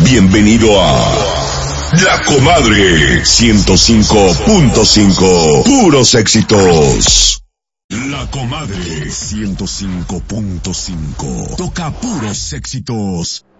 Bienvenido a La Comadre 105.5. Puros éxitos. La Comadre 105.5. Toca puros éxitos.